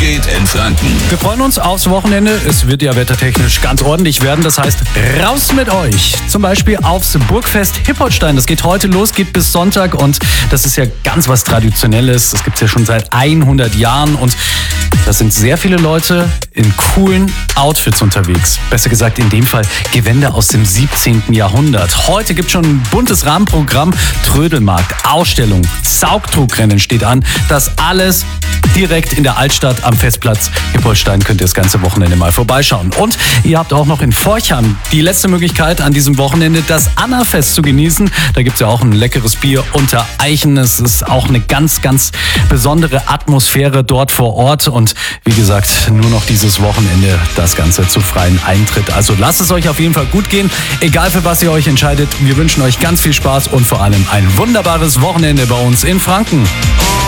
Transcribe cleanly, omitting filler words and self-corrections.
geht in Franken. Wir freuen uns aufs Wochenende. Es wird ja wettertechnisch ganz ordentlich werden. Das heißt, raus mit euch. Zum Beispiel aufs Burgfest Hippolstein. Das geht heute los, geht bis Sonntag. Und das ist ja ganz was Traditionelles. Das gibt es ja schon seit 100 Jahren. Und da sind sehr viele Leute in coolen Outfits unterwegs. Besser gesagt, in dem Fall Gewänder aus dem 17. Jahrhundert. Heute gibt es schon ein buntes Rahmenprogramm. Trödelmarkt, Ausstellung, Saugtrugrennen steht an. Das alles direkt in der Altstadt am Festplatz Hippolstein. Könnt ihr das ganze Wochenende mal vorbeischauen. Und ihr habt auch noch in Forchheim die letzte Möglichkeit, an diesem Wochenende das Annafest zu genießen. Da gibt es ja auch ein leckeres Bier unter Eichen. Es ist auch eine ganz, ganz besondere Atmosphäre dort vor Ort. Und wie gesagt, nur noch dieses Wochenende das Ganze zu freien Eintritt. Also lasst es euch auf jeden Fall gut gehen. Egal für was ihr euch entscheidet. Wir wünschen euch ganz viel Spaß und vor allem ein wunderbares Wochenende bei uns in Franken.